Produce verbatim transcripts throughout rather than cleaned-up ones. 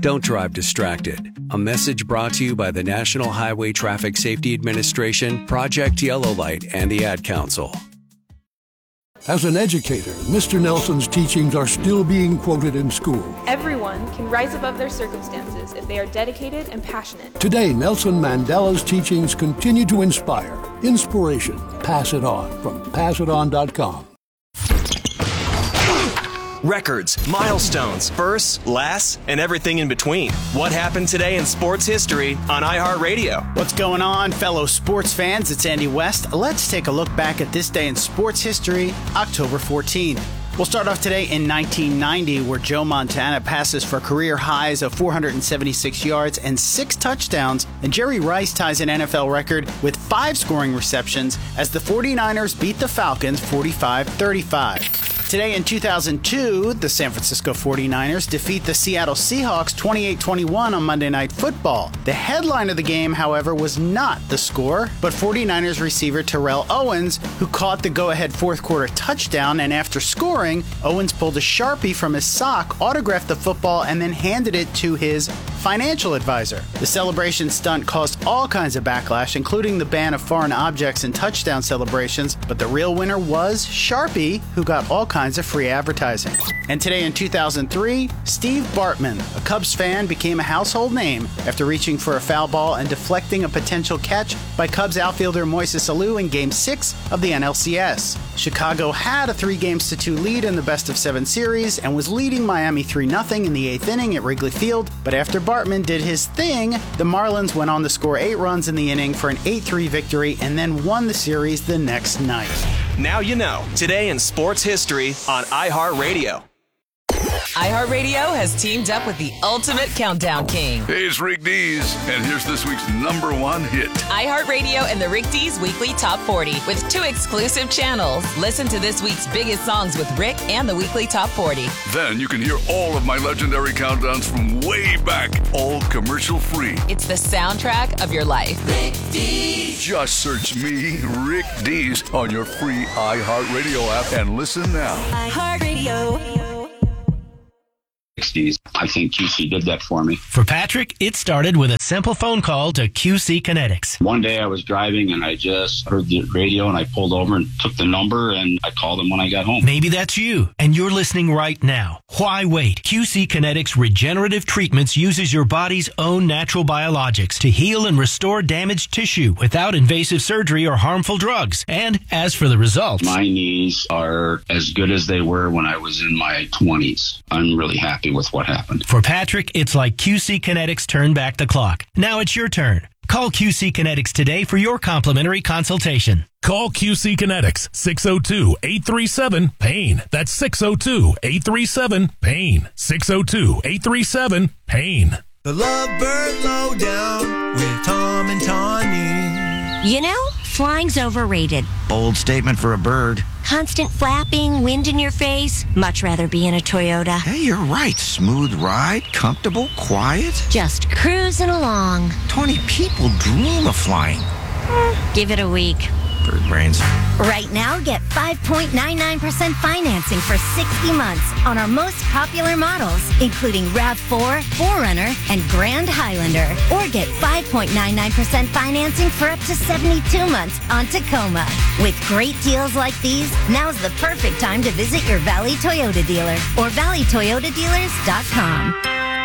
Don't drive distracted. A message brought to you by the National Highway Traffic Safety Administration, Project Yellow Light, and the Ad Council. As an educator, Mister Nelson's teachings are still being quoted in school. Everyone can rise above their circumstances if they are dedicated and passionate. Today, Nelson Mandela's teachings continue to inspire. Inspiration. Pass it on from pass it on dot com. Records, milestones, firsts, lasts, and everything in between. What happened today in sports history on iHeartRadio? What's going on, fellow sports fans? It's Andy West. Let's take a look back at this day in sports history, October fourteenth. We'll start off today in nineteen ninety, where Joe Montana passes for career highs of four hundred seventy-six yards and six touchdowns, and Jerry Rice ties an N F L record with five scoring receptions as the forty-niners beat the Falcons forty-five thirty-five. Today in two thousand two, the San Francisco forty-niners defeat the Seattle Seahawks twenty-eight twenty-one on Monday Night Football. The headline of the game, however, was not the score, but forty-niners receiver Terrell Owens, who caught the go-ahead fourth quarter touchdown, and after scoring, Owens pulled a Sharpie from his sock, autographed the football, and then handed it to his financial advisor. The celebration stunt caused all kinds of backlash, including the ban of foreign objects and touchdown celebrations, but the real winner was Sharpie, who got all kinds of free advertising. And today in two thousand three, Steve Bartman, a Cubs fan, became a household name after reaching for a foul ball and deflecting a potential catch by Cubs outfielder Moises Alou in Game six of the N L C S. Chicago had a three games to two lead in the best of seven series and was leading Miami three nothing in the eighth inning at Wrigley Field, but after Bartman did his thing, the Marlins went on to score eight runs in the inning for an eight three victory and then won the series the next night. Now you know. Today in sports history on iHeartRadio. iHeartRadio has teamed up with the ultimate countdown king. Hey, it's Rick Dees, and here's this week's number one hit. iHeartRadio and the Rick Dees Weekly Top forty with two exclusive channels. Listen to this week's biggest songs with Rick and the Weekly Top forty. Then you can hear all of my legendary countdowns from way back, all commercial free. It's the soundtrack of your life. Rick Dees. Just search me, Rick Dees, on your free iHeartRadio app and listen now. iHeartRadio. I think Q C did that for me. For Patrick, it started with a simple phone call to Q C Kinetics. One day I was driving and I just heard the radio and I pulled over and took the number and I called them when I got home. Maybe that's you and you're listening right now. Why wait? Q C Kinetics Regenerative Treatments uses your body's own natural biologics to heal and restore damaged tissue without invasive surgery or harmful drugs. And as for the results, my knees are as good as they were when I was in my twenties. I'm really happy with what happened. For Patrick, it's like Q C Kinetics turned back the clock. Now it's your turn. Call Q C Kinetics today for your complimentary consultation. Call Q C Kinetics, six oh two, eight three seven, PAIN. That's six oh two, eight three seven, PAIN. six oh two, eight three seven, PAIN. The Lovebird Lowdown with Tom and Tawny. You know, flying's overrated. Bold statement for a bird. Constant flapping, wind in your face. Much rather be in a Toyota. Hey, you're right. Smooth ride, comfortable, quiet. Just cruising along. twenty people dream of flying. Mm, give it a week. Bird brains. Right now, get five point nine nine percent financing for sixty months on our most popular models, including RAV four, four runner, and Grand Highlander. Or get five point nine nine percent financing for up to seventy-two months on Tacoma. With great deals like these, now's the perfect time to visit your Valley Toyota dealer or valley toyota dealers dot com.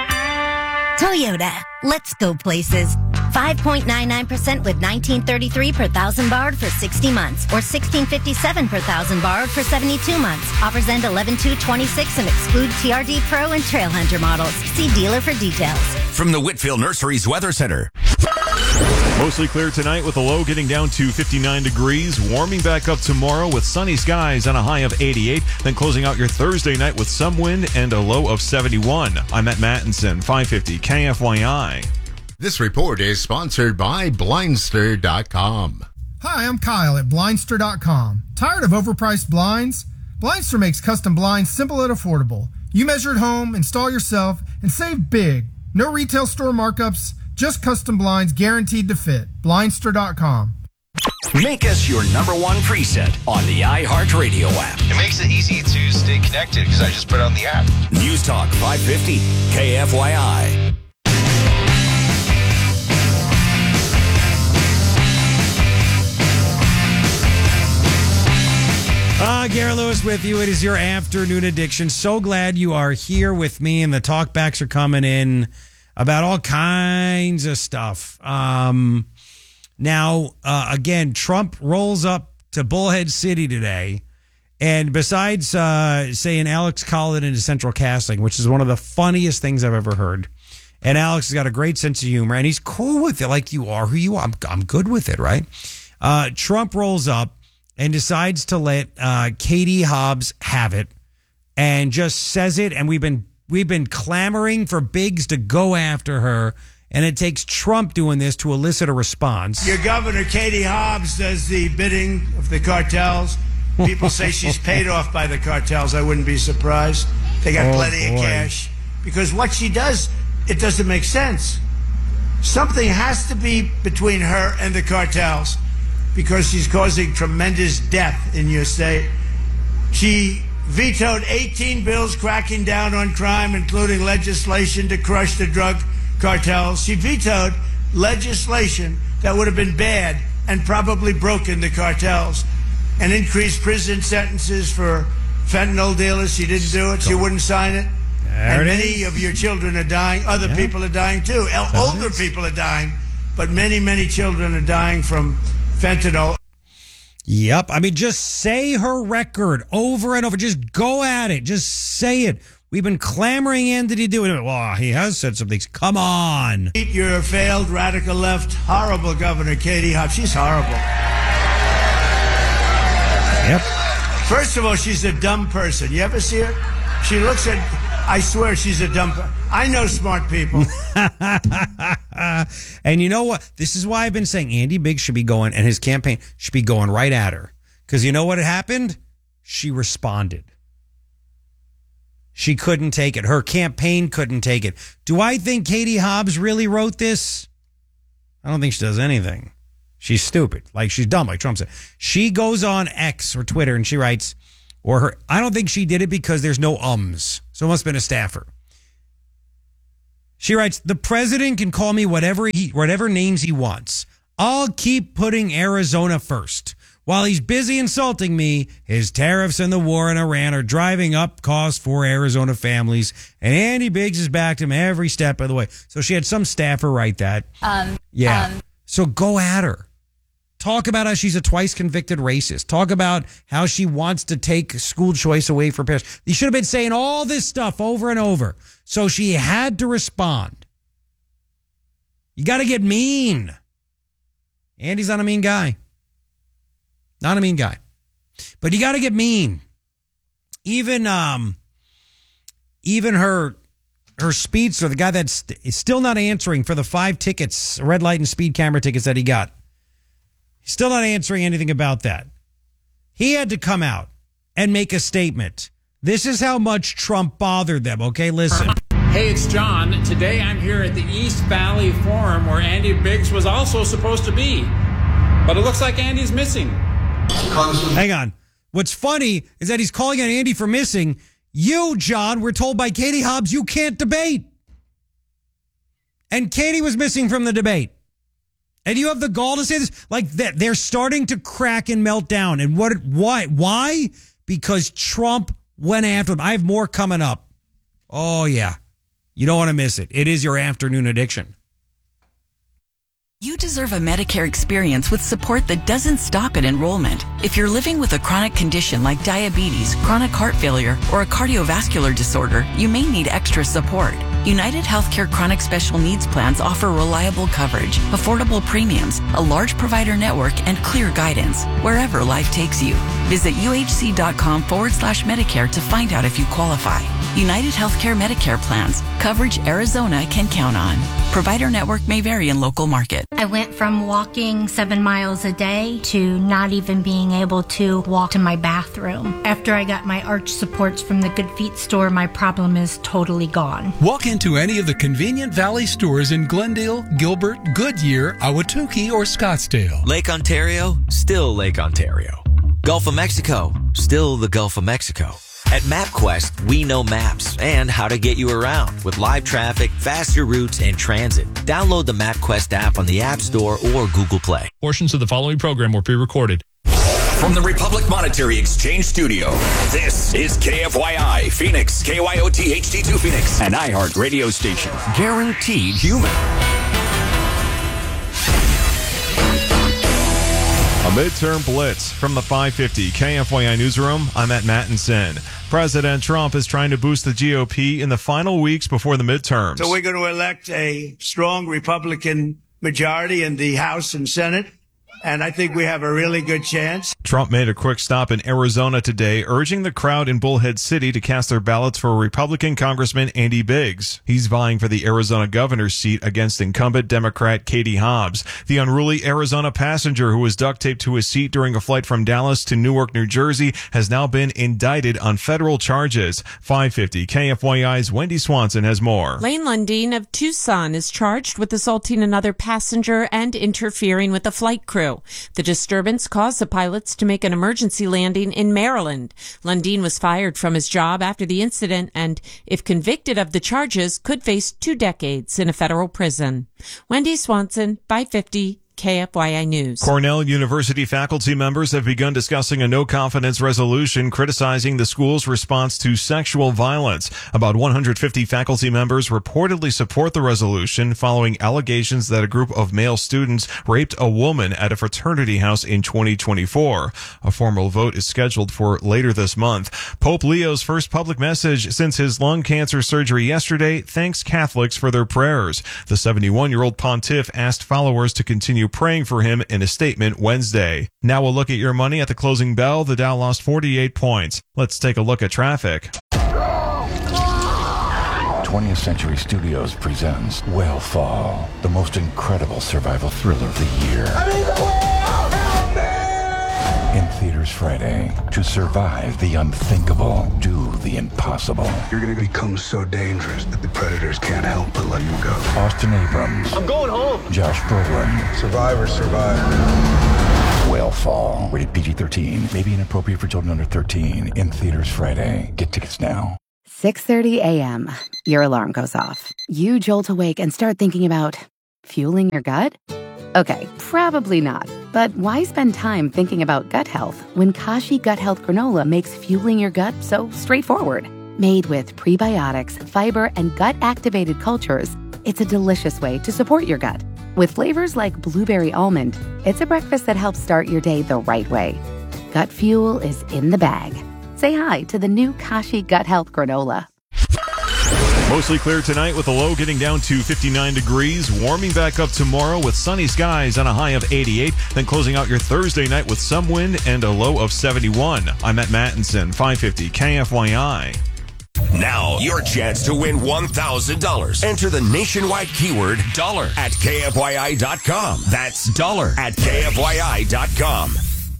Toyota, let's go places. five point nine nine percent with nineteen thirty-three per thousand borrowed for sixty months or sixteen fifty-seven per thousand borrowed for seventy-two months. Offers end eleven two twenty-six and exclude T R D Pro and Trail Hunter models. See dealer for details. From the Whitfield Nurseries Weather Center. Mostly clear tonight with a low getting down to fifty-nine degrees. Warming back up tomorrow with sunny skies and a high of eighty-eight. Then closing out your Thursday night with some wind and a low of seventy-one. I'm Matt Mattinson, five fifty K F Y I. This report is sponsored by Blindster dot com. Hi, I'm Kyle at Blindster dot com. Tired of overpriced blinds? Blindster makes custom blinds simple and affordable. You measure at home, install yourself, and save big. No retail store markups, just custom blinds guaranteed to fit. Blindster dot com. Make us your number one preset on the iHeartRadio app. It makes it easy to stay connected because I just put it on the app. News Talk five fifty K F Y I. Uh, Garrett Lewis with you. It is your afternoon addiction. So glad you are here with me, and the talkbacks are coming in about all kinds of stuff. Um, now, uh, again, Trump rolls up to Bullhead City today, and besides uh, saying Alex Collin into Central Casting, which is one of the funniest things I've ever heard, and Alex has got a great sense of humor, and he's cool with it, like you are who you are. I'm, I'm good with it, right? Uh, Trump rolls up and decides to let uh, Katie Hobbs have it, and just says it. And we've been we've been clamoring for Biggs to go after her, and it takes Trump doing this to elicit a response. Your governor, Katie Hobbs, does the bidding of the cartels. People say she's paid off by the cartels. I wouldn't be surprised. They got Oh, plenty boy. of cash. Because what she does, it doesn't make sense. Something has to be between her and the cartels, because she's causing tremendous death in your state. She vetoed eighteen bills cracking down on crime, including legislation to crush the drug cartels. She vetoed legislation that would have been bad and probably broken the cartels, and increased prison sentences for fentanyl dealers. She didn't do it. She wouldn't sign it. There And it many of your children are dying. Other Yeah. people are dying too. El- So it Older is. people are dying, but many, many children are dying from fentanyl. Yep. I mean, just say her record over and over. Just go at it. Just say it. We've been clamoring in. Did he do it? Well, he has said some things. Come on. Your failed radical left, horrible governor, Katie Hobbs. She's horrible. Yep. First of all, she's a dumb person. You ever see her? She looks at, I swear she's a dumb person. I know smart people. And you know what? This is why I've been saying Andy Biggs should be going, and his campaign should be going right at her. Because you know what happened? She responded. She couldn't take it. Her campaign couldn't take it. Do I think Katie Hobbs really wrote this? I don't think she does anything. She's stupid. Like, she's dumb, like Trump said. She goes on X or Twitter and she writes, or her, I don't think she did it because there's no ums. So it must have been a staffer. She writes, the president can call me whatever he, whatever names he wants. I'll keep putting Arizona first. While he's busy insulting me, his tariffs and the war in Iran are driving up costs for Arizona families. And Andy Biggs has backed him every step of the way. So she had some staffer write that. Um, Yeah. um, So go at her. Talk about how she's a twice convicted racist. Talk about how she wants to take school choice away from parents. You should have been saying all this stuff over and over. So she had to respond. You got to get mean. Andy's not a mean guy. Not a mean guy. But you got to get mean. Even um, even her her speedster, the guy that's st- is still not answering for the five tickets, red light and speed camera tickets that he got. He's still not answering anything about that. He had to come out and make a statement. This is how much Trump bothered them. Okay, listen. Hey, it's John. Today I'm here at the East Valley Forum where Andy Biggs was also supposed to be. But it looks like Andy's missing. Hang on. What's funny is that he's calling out Andy for missing. You, John, were told by Katie Hobbs you can't debate. And Katie was missing from the debate. And you have the gall to say this? Like, that they're starting to crack and melt down. And what? Why? Why? Because Trump went after them. I have more coming up. Oh, yeah. You don't want to miss it. It is your afternoon addiction. You deserve a Medicare experience with support that doesn't stop at enrollment. If you're living with a chronic condition like diabetes, chronic heart failure, or a cardiovascular disorder, you may need extra support. United Healthcare Chronic Special Needs Plans offer reliable coverage, affordable premiums, a large provider network, and clear guidance wherever life takes you. Visit uhc.com forward slash Medicare to find out if you qualify. United Healthcare Medicare plans. Coverage Arizona can count on. Provider network may vary in local market. I went from walking seven miles a day to not even being able to walk to my bathroom. After I got my arch supports from the Good Feet store, my problem is totally gone. Walk into any of the convenient Valley stores in Glendale, Gilbert, Goodyear, Ahwatukee, or Scottsdale. Lake Ontario, still Lake Ontario. Gulf of Mexico, still the Gulf of Mexico. At MapQuest, we know maps and how to get you around with live traffic, faster routes, and transit. Download the MapQuest app on the App Store or Google Play. Portions of the following program were pre-recorded. From the Republic Monetary Exchange Studio, this is K F Y I Phoenix, K Y O T H D two Phoenix, an iHeart radio station. Guaranteed human. A midterm blitz from the five fifty K F Y I newsroom. I'm at Mattinson. President Trump is trying to boost the G O P in the final weeks before the midterms. So we're going to elect a strong Republican majority in the House and Senate, and I think we have a really good chance. Trump made a quick stop in Arizona today, urging the crowd in Bullhead City to cast their ballots for Republican Congressman Andy Biggs. He's vying for the Arizona governor's seat against incumbent Democrat Katie Hobbs. The unruly Arizona passenger who was duct taped to his seat during a flight from Dallas to Newark, New Jersey, has now been indicted on federal charges. five fifty K F Y I's Wendy Swanson has more. Lane Lundeen of Tucson is charged with assaulting another passenger and interfering with the flight crew. The disturbance caused the pilots to make an emergency landing in Maryland. Lundeen was fired from his job after the incident and, if convicted of the charges, could face two decades in a federal prison. Wendy Swanson, five fifty K F Y I News. Cornell University faculty members have begun discussing a no-confidence resolution criticizing the school's response to sexual violence. About one hundred fifty faculty members reportedly support the resolution following allegations that a group of male students raped a woman at a fraternity house in twenty twenty-four. A formal vote is scheduled for later this month. Pope Leo's first public message since his lung cancer surgery yesterday thanks Catholics for their prayers. The seventy-one-year-old pontiff asked followers to continue praying for him in a statement Wednesday. Now we'll look at your money at the closing bell. The Dow lost forty-eight points. Let's take a look at traffic. twentieth Century Studios presents Whale Fall, the most incredible survival thriller of the year. I'm in the whale! Help me! In theaters Friday. To survive the unthinkable, do the impossible. You're going to become so dangerous that the predators can't help but let you go. Austin Abrams. I'm going home. Josh Brolin. Survivor, survivor. Whale Fall. Rated P G thirteen. May be inappropriate for children under thirteen. In theaters Friday. Get tickets now. six thirty a.m. Your alarm goes off. You jolt awake and start thinking about fueling your gut? Okay, probably not. But why spend time thinking about gut health when Kashi Gut Health Granola makes fueling your gut so straightforward? Made with prebiotics, fiber, and gut-activated cultures, it's a delicious way to support your gut. With flavors like blueberry almond, it's a breakfast that helps start your day the right way. Gut fuel is in the bag. Say hi to the new Kashi Gut Health Granola. Mostly clear tonight with the low getting down to fifty-nine degrees. Warming back up tomorrow with sunny skies on a high of eighty-eight. Then closing out your Thursday night with some wind and a low of seventy-one. I'm at Mattinson, five fifty K F Y I. Now, your chance to win one thousand dollars. Enter the nationwide keyword dollar at K F Y I dot com. That's dollar at K F Y I dot com.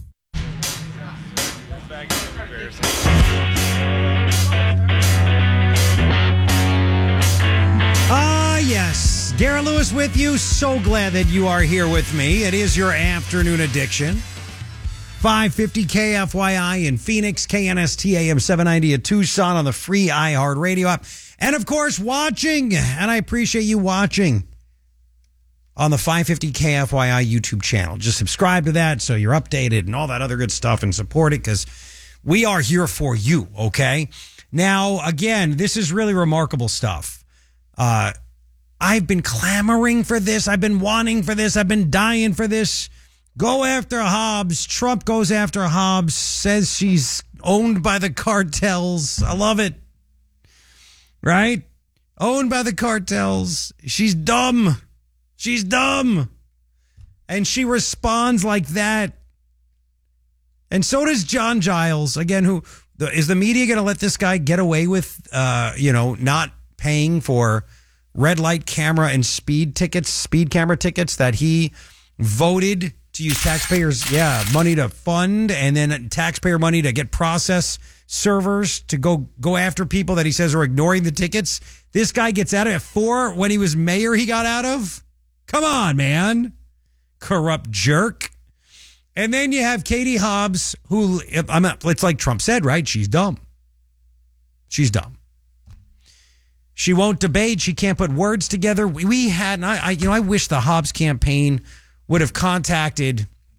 Ah, yes. Garrett Lewis with you. So glad that you are here with me. It is your afternoon addiction. five fifty K F Y I in Phoenix, K N S T A M seven ninety at Tucson on the free iHeart Radio app. And, of course, watching, and I appreciate you watching on the five fifty K F Y I YouTube channel. Just subscribe to that so you're updated and all that other good stuff and support it because we are here for you, okay? Now, again, this is really remarkable stuff. Uh, I've been clamoring for this. I've been wanting for this. I've been dying for this. Go after Hobbs. Trump goes after Hobbs, says she's owned by the cartels. I love it. Right? Owned by the cartels. She's dumb. She's dumb. And she responds like that. And so does John Giles. Again, who the, is the media going to let this guy get away with, uh, you know, not paying for red light camera and speed tickets, speed camera tickets that he voted to use taxpayers, yeah, money to fund and then taxpayer money to get process servers to go go after people that he says are ignoring the tickets. This guy gets out of it for when he was mayor he got out of. Come on, man. Corrupt jerk. And then you have Katie Hobbs, who, I'm not, it's like Trump said, right? She's dumb. She's dumb. She won't debate. She can't put words together. We, we had, and I, I, you know, I wish the Hobbs campaign would have contacted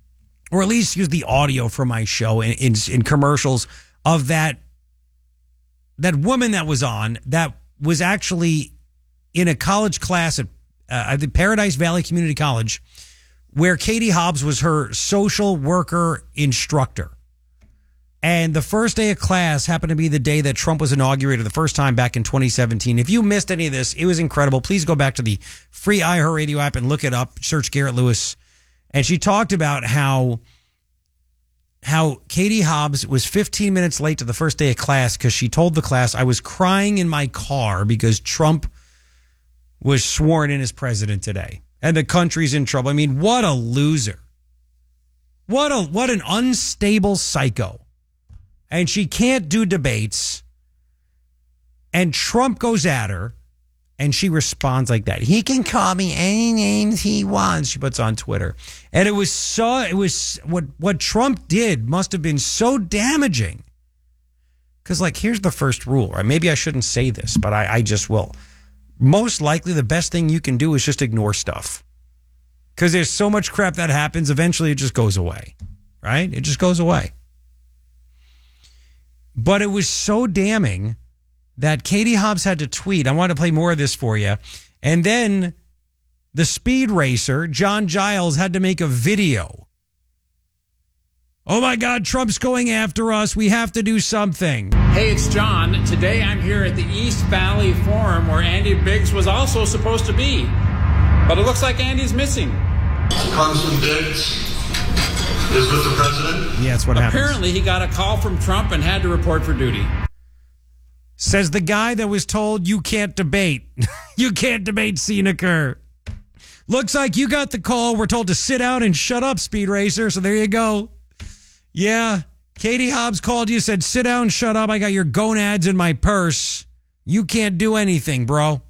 or at least use the audio from my show in, in, in commercials of that, that woman that was on that was actually in a college class at uh, the Paradise Valley Community College where Katie Hobbs was her social worker instructor. And the first day of class happened to be the day that Trump was inaugurated the first time back in twenty seventeen. If you missed any of this, it was incredible. Please go back to the free iHeartRadio app and look it up. Search Garrett Lewis. And she talked about how, how Katie Hobbs was fifteen minutes late to the first day of class because she told the class, I was crying in my car because Trump was sworn in as president today. And the country's in trouble. I mean, what a loser. What a what an unstable psycho. And she can't do debates. And Trump goes at her, and she responds like that. He can call me any names he wants, she puts on Twitter. And it was so, it was, what, what Trump did must have been so damaging. Because, like, here's the first rule, right? Maybe I shouldn't say this, but I, I just will. Most likely, the best thing you can do is just ignore stuff. Because there's so much crap that happens, eventually it just goes away, right? It just goes away. But it was so damning that Katie Hobbs had to tweet. I want to play more of this for you. And then the speed racer, John Giles, had to make a video. Oh my God, Trump's going after us. We have to do something. Hey, it's John. Today I'm here at the East Valley Forum where Andy Biggs was also supposed to be. But it looks like Andy's missing. Congressman Biggs is with the president? Yeah, that's what happens. Apparently he got a call from Trump and had to report for duty. Says the guy that was told you can't debate. You can't debate Seneca. Looks like you got the call. We're told to sit down and shut up, Speed Racer. So there you go. Yeah, Katie Hobbs called you, said, sit down, shut up. I got your gonads in my purse. You can't do anything, bro.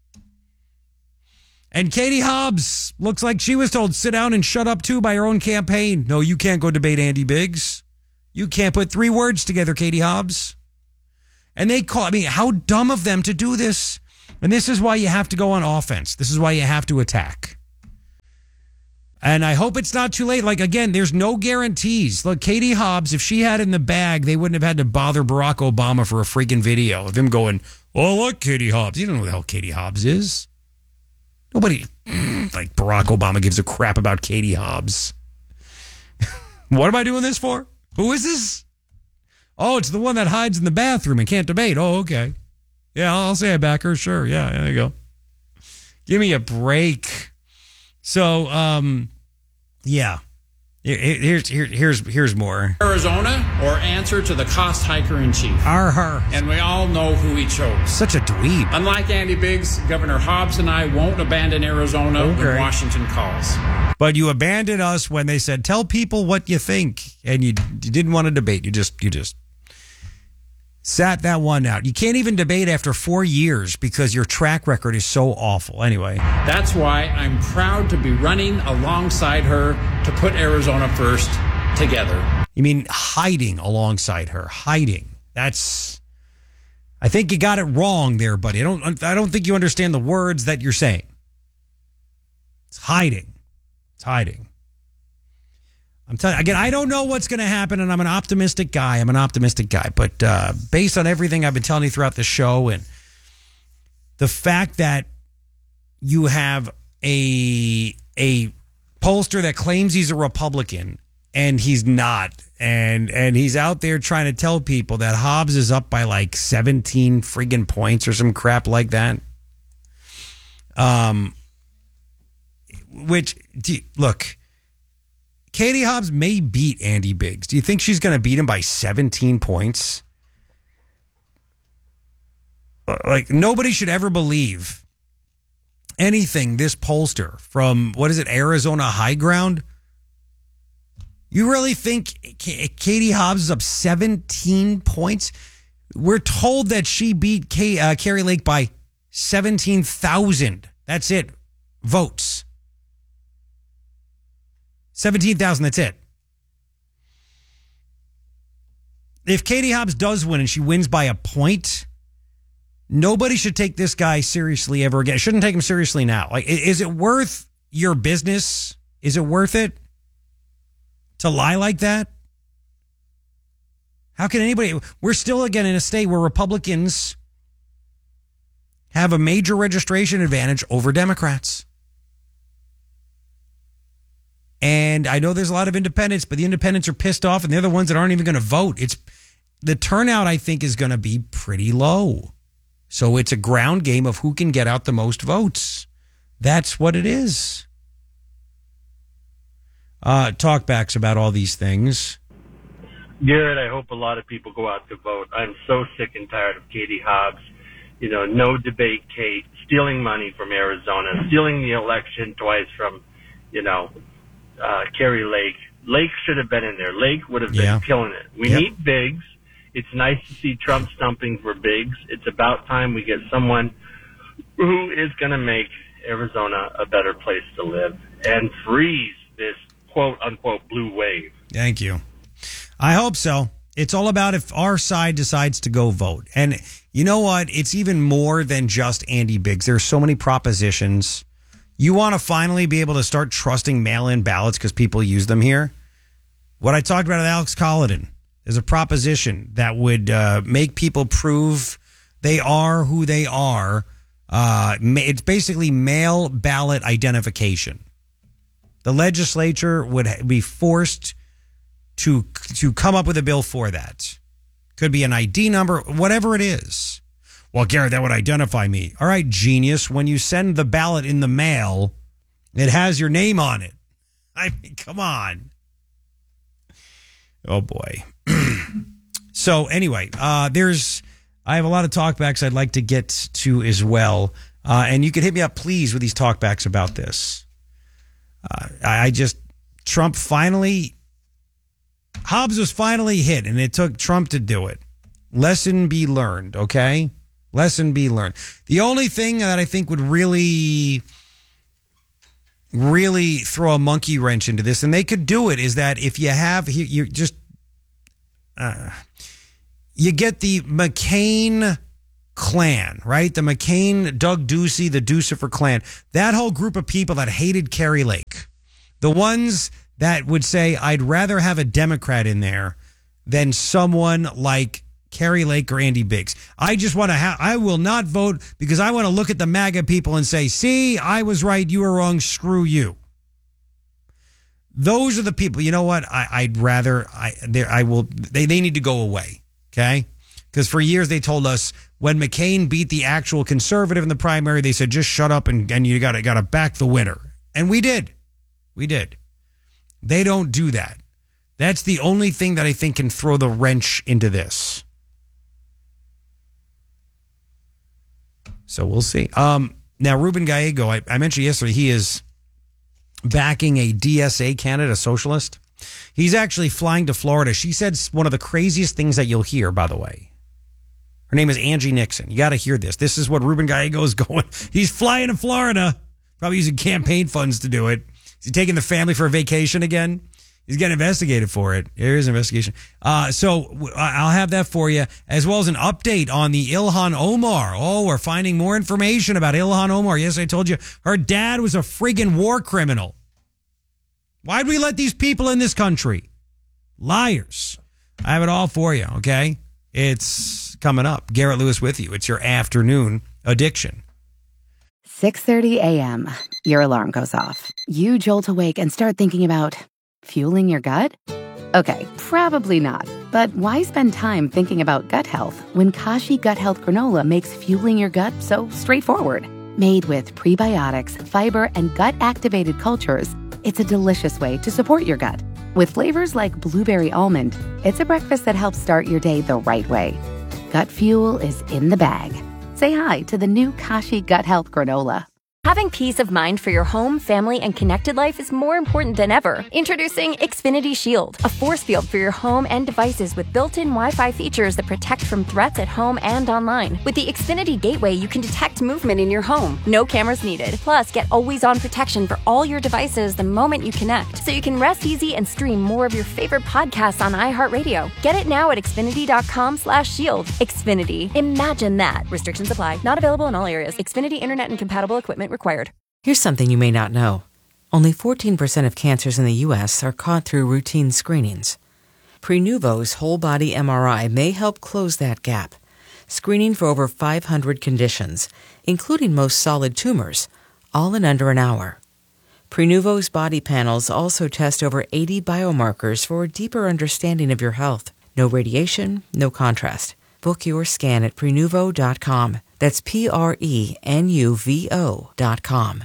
And Katie Hobbs looks like she was told, sit down and shut up too by her own campaign. No, you can't go debate Andy Biggs. You can't put three words together, Katie Hobbs. And they call, I mean, how dumb of them to do this. And this is why you have to go on offense. This is why you have to attack. And I hope it's not too late. Like, again, there's no guarantees. Look, Katie Hobbs, if she had it in the bag, they wouldn't have had to bother Barack Obama for a freaking video of him going, oh, look, Katie Hobbs. You don't know who the hell Katie Hobbs is. Nobody, like Barack Obama gives a crap about Katie Hobbs. What am I doing this for? Who is this? Oh, it's the one that hides in the bathroom and can't debate. Oh, okay. Yeah, I'll say I back her. Sure. Yeah, there you go. Give me a break. So, um, yeah. Here's here, here's here's more. Arizona or answer to the cost hiker in chief. Our her. And we all know who he chose. Such a dweeb. Unlike Andy Biggs, Governor Hobbs and I won't abandon Arizona okay. when Washington calls. But you abandoned us when they said, tell people what you think. And you, you didn't want to debate. You just you just sat that one out. You can't even debate after four years because your track record is so awful. Anyway. That's why I'm proud to be running alongside her to put Arizona first together. You mean hiding alongside her? Hiding. That's, I think you got it wrong there, buddy. I don't, I don't think you understand the words that you're saying. It's hiding. It's hiding. I'm telling you, again, I don't know what's going to happen, and I'm an optimistic guy. I'm an optimistic guy. But uh, based on everything I've been telling you throughout the show and the fact that you have a a pollster that claims he's a Republican and he's not, and and he's out there trying to tell people that Hobbs is up by like seventeen friggin' points or some crap like that. Um, which, look, Katie Hobbs may beat Andy Biggs. Do you think she's going to beat him by seventeen points? Like, nobody should ever believe anything this pollster from, what is it, Arizona High Ground? You really think Katie Hobbs is up seventeen points? We're told that she beat Kay, uh, Kari Lake by seventeen thousand. That's it. Votes. seventeen thousand, that's it. If Katie Hobbs does win and she wins by a point, nobody should take this guy seriously ever again. Shouldn't take him seriously now. Like, is it worth your business? Is it worth it? to lie like that? How can anybody? We're still, again, in a state where Republicans have a major registration advantage over Democrats. And I know there's a lot of independents, but the independents are pissed off, and they're the ones that aren't even going to vote. It's the turnout, I think, is going to be pretty low. So it's a ground game of who can get out the most votes. That's what it is. Uh, talkbacks about all these things. Garrett, I hope a lot of people go out to vote. I'm so sick and tired of Katie Hobbs. You know, no debate, Kate, stealing money from Arizona, stealing the election twice from, you know, uh, Carrie Lake. Lake should have been in there. Lake would have been Yeah. killing it. We Yep. need Biggs. It's nice to see Trump stumping for Biggs. It's about time we get someone who is going to make Arizona a better place to live and freeze this quote-unquote blue wave. Thank you. I hope so. It's all about if our side decides to go vote. And you know what? It's even more than just Andy Biggs. There's so many propositions. You want to finally be able to start trusting mail-in ballots because people use them here. What I talked about with Alex Collison is a proposition that would uh, make people prove they are who they are. Uh, it's basically mail ballot identification. The legislature would be forced to to come up with a bill for that. Could be an I D number, whatever it is. Well, Garrett, that would identify me. All right, genius. When you send the ballot in the mail, it has your name on it. I mean, come on. Oh, boy. So, anyway, uh, there's, I have a lot of talkbacks I'd like to get to as well. Uh, and you can hit me up, please, with these talkbacks about this. Uh, I, I just, Trump finally, Hobbs was finally hit, and it took Trump to do it. Lesson be learned, okay? Lesson be learned. The only thing that I think would really, really throw a monkey wrench into this, and they could do it, is that if you have, you, you just, uh, you get the McCain clan, right? The McCain, Doug Ducey, the Ducifer clan. That whole group of people that hated Carrie Lake. The ones that would say, I'd rather have a Democrat in there than someone like Carrie Lake or Andy Biggs. I just want to have, I will not vote because I want to look at the MAGA people and say, see, I was right, you were wrong, screw you. Those are the people, you know what? I, I'd rather, I, I will, they, they need to go away, okay? Because for years they told us when McCain beat the actual conservative in the primary, they said, just shut up and, and you got to got to back the winner. And we did. We did. They don't do that. That's the only thing that I think can throw the wrench into this. So we'll see. Um, now, Ruben Gallego, I, I mentioned yesterday, he is backing a D S A candidate, a socialist. He's actually flying to Florida. She said one of the craziest things that you'll hear, by the way. Her name is Angie Nixon. You got to hear this. This is what Ruben Gallego is going. He's flying to Florida, probably using campaign funds to do it. Is he taking the family for a vacation again? He's getting investigated for it. There is an investigation. Uh, so I'll have that for you, as well as an update on the Ilhan Omar. Oh, we're finding more information about Ilhan Omar. Yes, I told you her dad was a friggin' war criminal. Why'd we let these people in this country? Liars. I have it all for you, okay? It's coming up. Garrett Lewis with you. It's your afternoon addiction. six thirty a.m. Your alarm goes off. You jolt awake and start thinking about fueling your gut? Okay, probably not. But why spend time thinking about gut health when Kashi Gut Health Granola makes fueling your gut so straightforward? Made with prebiotics, fiber, and gut-activated cultures, it's a delicious way to support your gut. With flavors like blueberry almond, it's a breakfast that helps start your day the right way. Gut fuel is in the bag. Say hi to the new Kashi Gut Health Granola. Having peace of mind for your home, family, and connected life is more important than ever. Introducing Xfinity Shield, a force field for your home and devices with built-in Wi-Fi features that protect from threats at home and online. With the Xfinity Gateway, you can detect movement in your home. No cameras needed. Plus, get always-on protection for all your devices the moment you connect, so you can rest easy and stream more of your favorite podcasts on iHeartRadio. Get it now at Xfinity.com slash shield. Xfinity. Imagine that. Restrictions apply. Not available in all areas. Xfinity Internet and compatible equipment required. Here's something you may not know. Only fourteen percent of cancers in the U S are caught through routine screenings. Prenuvo's whole-body M R I may help close that gap, screening for over five hundred conditions, including most solid tumors, all in under an hour. Prenuvo's body panels also test over eighty biomarkers for a deeper understanding of your health. No radiation, no contrast. Book your scan at Prenuvo dot com. That's P R E N U V O dot com.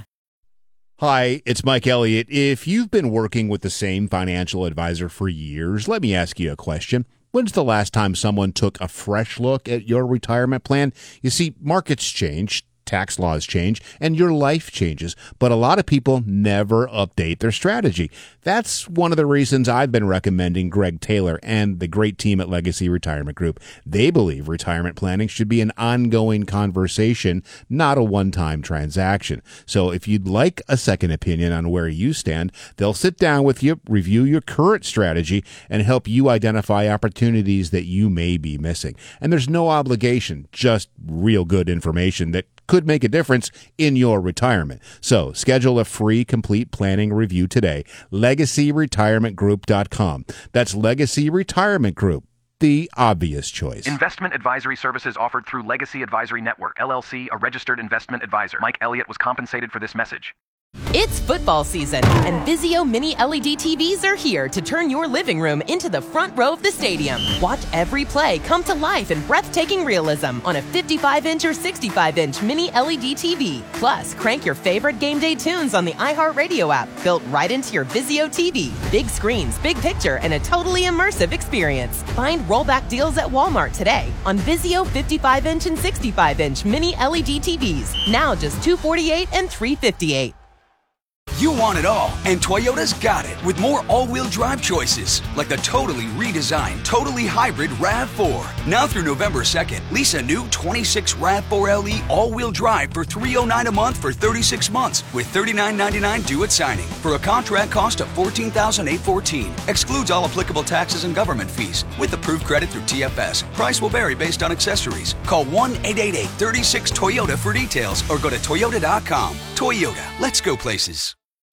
Hi, it's Mike Elliott. If you've been working with the same financial advisor for years, let me ask you a question. When's the last time someone took a fresh look at your retirement plan? You see, markets change, tax laws change, and your life changes, but a lot of people never update their strategy. That's one of the reasons I've been recommending Greg Taylor and the great team at Legacy Retirement Group. They believe retirement planning should be an ongoing conversation, not a one-time transaction. So if you'd like a second opinion on where you stand, they'll sit down with you, review your current strategy, and help you identify opportunities that you may be missing. And there's no obligation, just real good information that could make a difference in your retirement. So schedule a free complete planning review today. Legacy Retirement Group dot com. That's Legacy Retirement Group, the obvious choice. Investment advisory services offered through Legacy Advisory Network, L L C, a registered investment advisor. Mike Elliott was compensated for this message. It's football season, and Vizio Mini L E D T Vs are here to turn your living room into the front row of the stadium. Watch every play come to life in breathtaking realism on a fifty-five inch or sixty-five inch Mini L E D T V. Plus, crank your favorite game day tunes on the iHeartRadio app, built right into your Vizio T V. Big screens, big picture, and a totally immersive experience. Find rollback deals at Walmart today on Vizio fifty-five inch and sixty-five inch Mini L E D T Vs. Now just two hundred forty-eight dollars and three hundred fifty-eight dollars. You want it all, and Toyota's got it with more all-wheel drive choices, like the totally redesigned, totally hybrid RAV four. Now through November second, lease a new twenty-six RAV four L E all-wheel drive for three hundred nine dollars a month for thirty-six months, with thirty-nine ninety-nine due at signing, for a contract cost of fourteen thousand eight hundred fourteen dollars. Excludes all applicable taxes and government fees, with approved credit through T F S. Price will vary based on accessories. Call one eight eight eight, three six, Toyota for details, or go to Toyota dot com. Toyota, let's go places.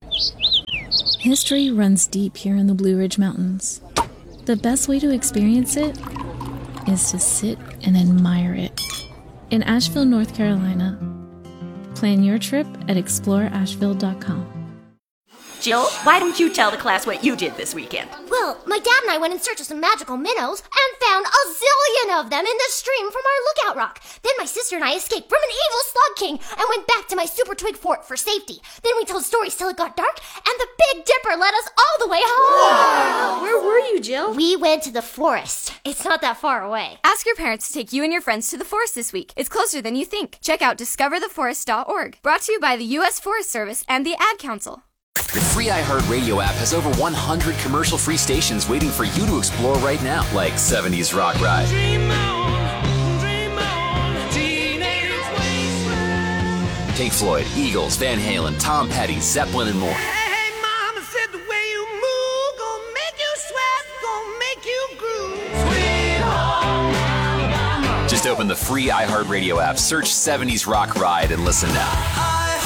History runs deep here in the Blue Ridge Mountains. The best way to experience it is to sit and admire it. In Asheville, North Carolina, plan your trip at explore asheville dot com. Jill, why don't you tell the class what you did this weekend? Well, my dad and I went in search of some magical minnows and found a zillion of them in the stream from our lookout rock. Then my sister and I escaped from an evil slug king and went back to my super twig fort for safety. Then we told stories till it got dark, and the Big Dipper led us all the way home. Wow. Where were you, Jill? We went to the forest. It's not that far away. Ask your parents to take you and your friends to the forest this week. It's closer than you think. Check out discover the forest dot org. Brought to you by the U S Forest Service and the Ad Council. The free iHeartRadio app has over one hundred commercial-free stations waiting for you to explore right now, like seventies Rock Ride. Dream on, dream on, Teenage Wasteland. Pink Floyd, Eagles, Van Halen, Tom Petty, Zeppelin, and more. Hey, mama said the way you move, gonna make you sweat, gonna make you groove. Sweet home Alabama. Just open the free iHeartRadio app, search seventies Rock Ride, and listen now.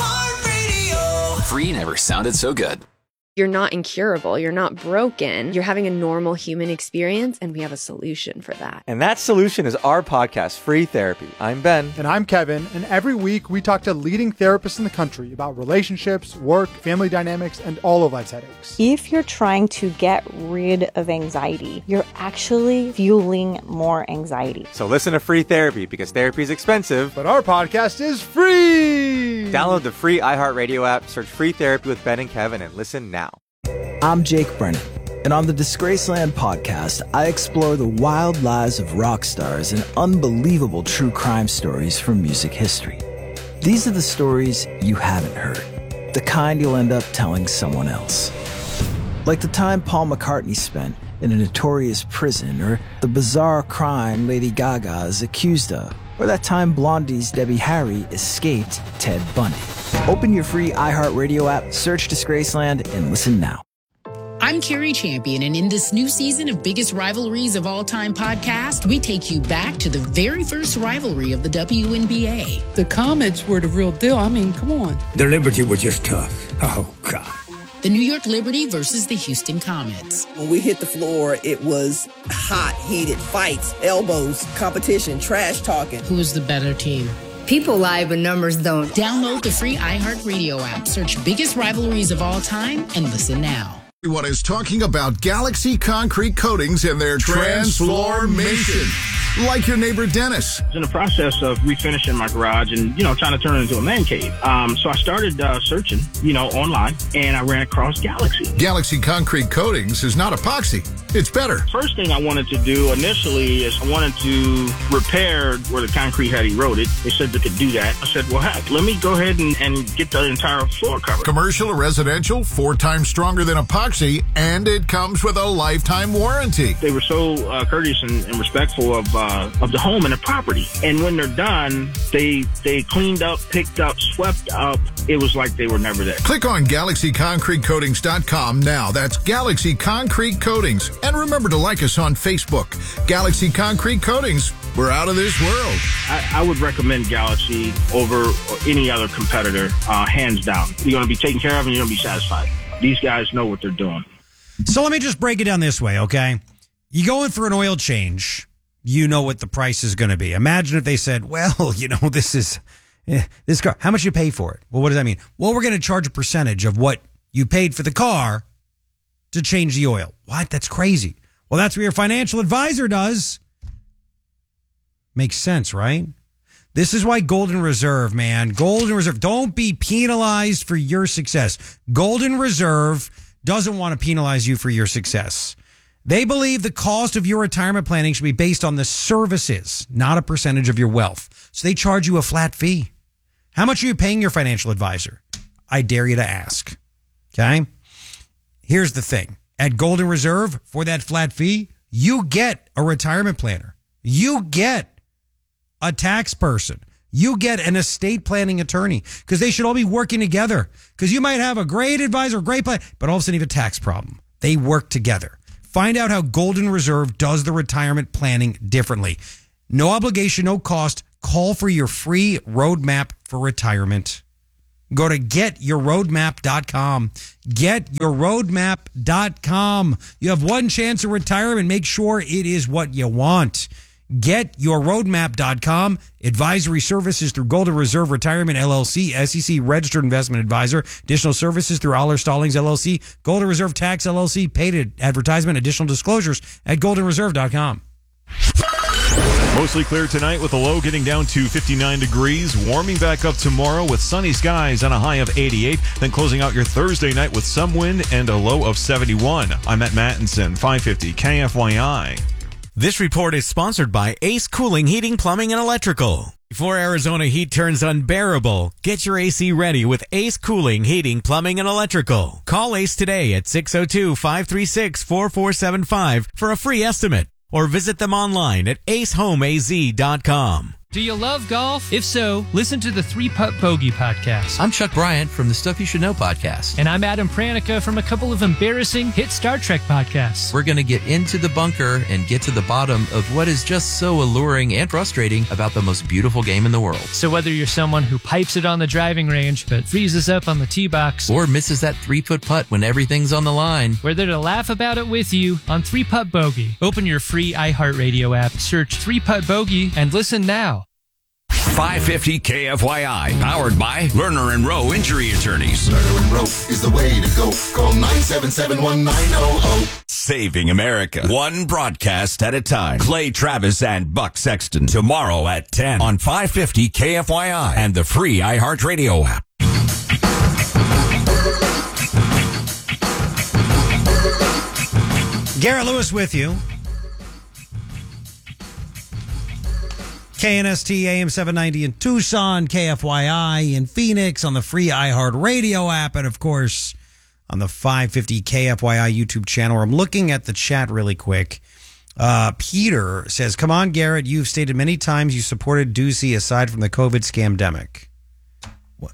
Free never sounded so good. You're not incurable. You're not broken. You're having a normal human experience, and we have a solution for that. And that solution is our podcast, Free Therapy. I'm Ben. And I'm Kevin. And every week we talk to leading therapists in the country about relationships, work, family dynamics, and all of life's headaches. If you're trying to get rid of anxiety, you're actually fueling more anxiety. So listen to Free Therapy, because therapy is expensive. But our podcast is free! Download the free iHeartRadio app, search Free Therapy with Ben and Kevin, and listen now. I'm Jake Brennan, and on the Disgraceland podcast, I explore the wild lives of rock stars and unbelievable true crime stories from music history. These are the stories you haven't heard, the kind you'll end up telling someone else. Like the time Paul McCartney spent in a notorious prison, or the bizarre crime Lady Gaga is accused of, or that time Blondie's Debbie Harry escaped Ted Bundy. Open your free iHeartRadio app, search Disgraceland, and listen now. I'm Carrie Champion, and in this new season of Biggest Rivalries of All Time podcast, we take you back to the very first rivalry of the W N B A. The Comets were the real deal. I mean, come on. The Liberty were just tough. Oh, God. The New York Liberty versus the Houston Comets. When we hit the floor, it was hot, heated fights, elbows, competition, trash talking. Who's the better team? People lie, but numbers don't. Download the free iHeartRadio app. Search biggest rivalries of all time and listen now. Everyone is talking about Galaxy Concrete Coatings and their transformation. Like your neighbor Dennis. I was in the process of refinishing my garage and, you know, trying to turn it into a man cave. Um, so I started uh, searching, you know, online, and I ran across Galaxy. Galaxy Concrete Coatings is not epoxy. It's better. First thing I wanted to do initially is I wanted to repair where the concrete had eroded. They said they could do that. I said, well, heck, let me go ahead and, and get the entire floor covered. Commercial or residential, four times stronger than epoxy, and it comes with a lifetime warranty. They were so uh, courteous and, and respectful of uh, of the home and the property. And when they're done, they they cleaned up, picked up, swept up. It was like they were never there. Click on Galaxy Concrete Coatings dot com now. That's Galaxy Concrete Coatings. And remember to like us on Facebook. Galaxy Concrete Coatings. We're out of this world. I, I would recommend Galaxy over any other competitor, uh, hands down. You're going to be taken care of and you're going to be satisfied. These guys know what they're doing. So let me just break it down this way, okay? You go in for an oil change, you know what the price is going to be. Imagine if they said, well, you know, this is, eh, this car, how much you pay for it? Well, what does that mean? Well, we're going to charge a percentage of what you paid for the car to change the oil. What? That's crazy. Well, that's what your financial advisor does. Makes sense, right? This is why Golden Reserve, man, Golden Reserve, don't be penalized for your success. Golden Reserve doesn't want to penalize you for your success. They believe the cost of your retirement planning should be based on the services, not a percentage of your wealth. So they charge you a flat fee. How much are you paying your financial advisor? I dare you to ask. Okay? Here's the thing. At Golden Reserve, for that flat fee, you get a retirement planner. You get a tax person. You get an estate planning attorney, because they should all be working together. Because you might have a great advisor, great plan, but all of a sudden you have a tax problem. They work together. Find out how Golden Reserve does the retirement planning differently. No obligation, no cost. Call for your free roadmap for retirement. Go to get your roadmap dot com. get your roadmap dot com. You have one chance of retirement. Make sure it is what you want. get your roadmap dot com. Advisory services through Golden Reserve Retirement, L L C, S E C registered investment advisor. Additional services through Aller Stallings, L L C, Golden Reserve Tax, L L C, paid advertisement. Additional disclosures at golden reserve dot com. Mostly clear tonight with a low getting down to fifty-nine degrees. Warming back up tomorrow with sunny skies and a high of eighty-eight. Then closing out your Thursday night with some wind and a low of seventy-one. I'm Matt Mattinson, five fifty K F Y I. This report is sponsored by Ace Cooling, Heating, Plumbing, and Electrical. Before Arizona heat turns unbearable, get your A C ready with Ace Cooling, Heating, Plumbing, and Electrical. Call Ace today at six oh two, five three six, four four seven five for a free estimate, or visit them online at ace home a z dot com. Do you love golf? If so, listen to the Three Putt Bogey podcast. I'm Chuck Bryant from the Stuff You Should Know podcast. And I'm Adam Pranica from a couple of embarrassing hit Star Trek podcasts. We're going to get into the bunker and get to the bottom of what is just so alluring and frustrating about the most beautiful game in the world. So whether you're someone who pipes it on the driving range but freezes up on the tee box, or misses that three-foot putt when everything's on the line, we're there to laugh about it with you on Three Putt Bogey. Open your free iHeartRadio app, search Three Putt Bogey, and listen now. five fifty K F Y I, powered by Lerner and Rowe Injury Attorneys. Lerner and Rowe is the way to go. Call nine seven seven, one nine zero zero. Saving America, one broadcast at a time. Clay Travis and Buck Sexton, tomorrow at ten on five fifty K F Y I and the free iHeartRadio app. Garrett Lewis with you. K N S T A M seven ninety in Tucson, K F Y I in Phoenix, on the free iHeartRadio app, and of course on the five fifty K F Y I YouTube channel. I'm looking at the chat really quick. Uh, Peter says, come on, Garrett, you've stated many times you supported Ducey aside from the COVID scamdemic. What?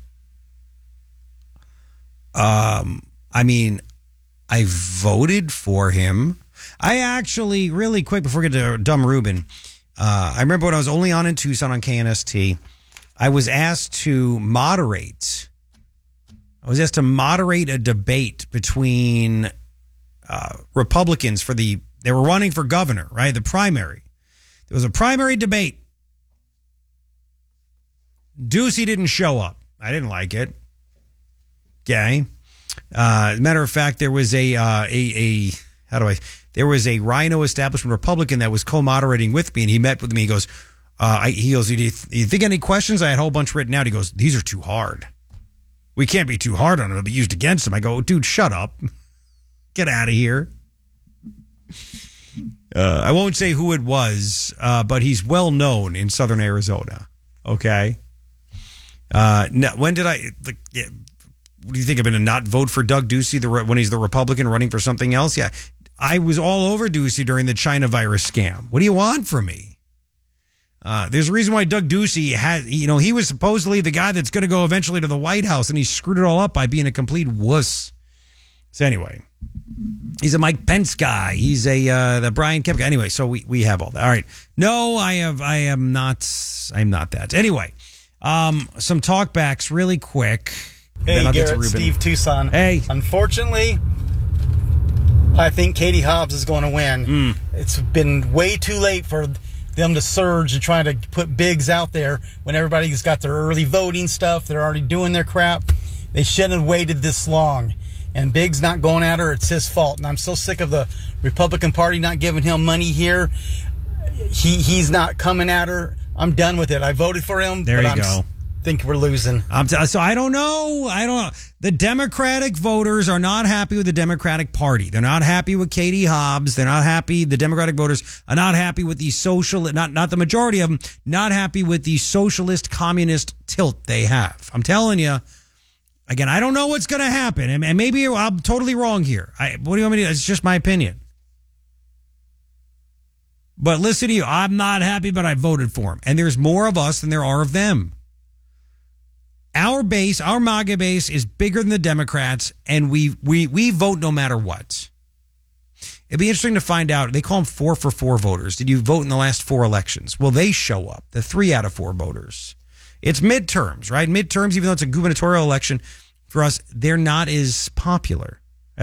Um, I mean, I voted for him. I actually, really quick, before we get to Dumb Ruben, Uh, I remember when I was only on in Tucson on K N S T, I was asked to moderate I was asked to moderate a debate between uh, Republicans for the, they were running for governor, right? The primary. There was a primary debate. Ducey didn't show up. I didn't like it. Okay. Uh, as a matter of fact, there was a, uh, a, a, how do I, there was a Rhino establishment Republican that was co-moderating with me, and he met with me. He goes, uh, I, he goes, do you, th- you think any questions? I had a whole bunch written out. He goes, these are too hard. We can't be too hard on him. It'll be used against him. I go, dude, shut up. Get out of here. Uh, I won't say who it was, uh, but he's well known in Southern Arizona. Okay. Uh, no, when did I, like, yeah, what do you think? I'm going to not vote for Doug Ducey the, when he's the Republican running for something else? Yeah. I was all over Ducey during the China virus scam. What do you want from me? Uh, there's a reason why Doug Ducey had, you know, he was supposedly the guy that's going to go eventually to the White House, and he screwed it all up by being a complete wuss. So anyway, he's a Mike Pence guy. He's a, uh, the Brian Kemp guy. Anyway, so we, we have all that. All right. No, I have, I am not, I'm not that. Anyway, um, some talkbacks really quick. Hey, Garrett, Steve Tucson. Hey. Unfortunately, I think Katie Hobbs is going to win. Mm. It's been way too late for them to surge and try to put Biggs out there when everybody's got their early voting stuff. They're already doing their crap. They shouldn't have waited this long. And Biggs not going at her, it's his fault. And I'm so sick of the Republican Party not giving him money here. He He's not coming at her. I'm done with it. I voted for him. There but you I'm go. think we're losing. I'm t- so I don't know. I don't know. The Democratic voters are not happy with the Democratic Party. They're not happy with Katie Hobbs. They're not happy. The Democratic voters are not happy with the social, not, not the majority of them, not happy with the socialist communist tilt they have. I'm telling you, again, I don't know what's going to happen. And, and maybe I'm totally wrong here. I, what do you want me to do? It's just my opinion. But listen to you. I'm not happy, but I voted for him. And there's more of us than there are of them. Our base, our MAGA base is bigger than the Democrats, and we we we vote no matter what. It'd be interesting to find out. They call them four for four voters. Did you vote in the last four elections? Well, they show up, the three out of four voters. It's midterms, right? Midterms, even though it's a gubernatorial election, for us, they're not as popular.